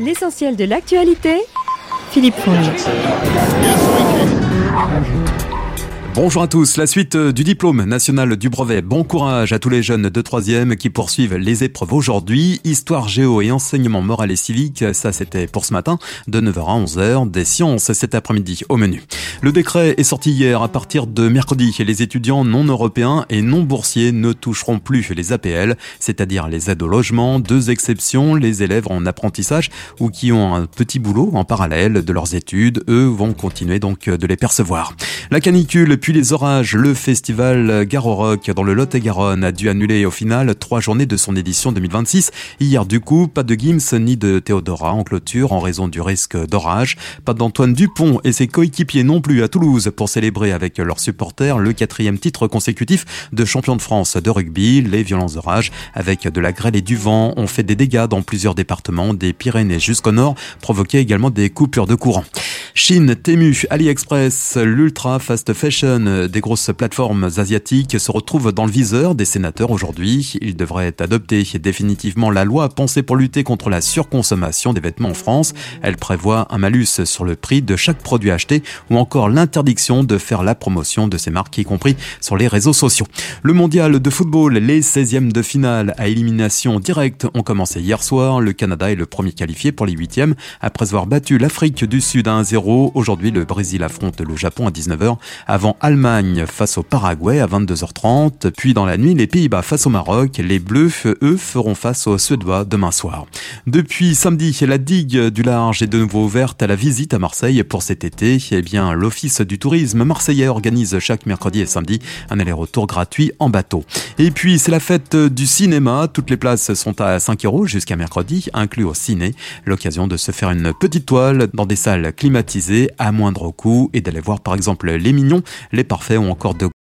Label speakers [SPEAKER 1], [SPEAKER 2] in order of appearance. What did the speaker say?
[SPEAKER 1] L'essentiel de l'actualité, Philippe Fonge.
[SPEAKER 2] Bonjour à tous, la suite du diplôme national du brevet. Bon courage à tous les jeunes de 3e qui poursuivent les épreuves aujourd'hui. Histoire, géo et enseignement moral et civique, ça c'était pour ce matin, de 9h à 11h. Des sciences cet après-midi au menu. Le décret est sorti hier. À partir de mercredi, les étudiants non européens et non boursiers ne toucheront plus les APL, c'est-à-dire les aides au logement. 2 exceptions, les élèves en apprentissage ou qui ont un petit boulot en parallèle de leurs études, eux vont continuer donc de les percevoir. La canicule puis les orages, le festival Garo Rock dans le Lot-et-Garonne a dû annuler au final 3 journées de son édition 2026. Hier du coup, pas de Gims ni de Théodora en clôture en raison du risque d'orage. Pas d'Antoine Dupont et ses coéquipiers non plus à Toulouse pour célébrer avec leurs supporters le 4e titre consécutif de champion de France de rugby. Les violents orages avec de la grêle et du vent ont fait des dégâts dans plusieurs départements, des Pyrénées jusqu'au nord, provoqué également des coupures de courant. Chine, Temu, AliExpress, l'ultra fast fashion des grosses plateformes asiatiques se retrouvent dans le viseur des sénateurs aujourd'hui. Ils devraient adopter définitivement la loi pensée pour lutter contre la surconsommation des vêtements en France. Elle prévoit un malus sur le prix de chaque produit acheté ou encore l'interdiction de faire la promotion de ces marques, y compris sur les réseaux sociaux. Le mondial de football, les 16e de finale à élimination directe ont commencé hier soir. Le Canada est le premier qualifié pour les 8e après avoir battu l'Afrique du Sud à 1-0. Aujourd'hui, le Brésil affronte le Japon à 19h, avant Allemagne face au Paraguay à 22h30. Puis dans la nuit, les Pays-Bas face au Maroc. Les Bleus, eux, feront face aux Suédois demain soir. Depuis samedi, la digue du Large est de nouveau ouverte à la visite à Marseille pour cet été. Eh bien, l'Office du tourisme marseillais organise chaque mercredi et samedi un aller-retour gratuit en bateau. Et puis, c'est la fête du cinéma. Toutes les places sont à 5 € jusqu'à mercredi, inclus au ciné. L'occasion de se faire une petite toile dans des salles climatisées à moindre coût et d'aller voir par exemple Les Mignons, Les Parfaits ou encore de